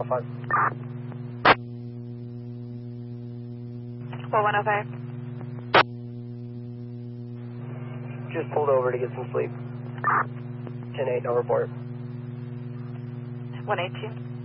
105. What 105? Just pulled over to get some sleep. 10-8, no report. 182.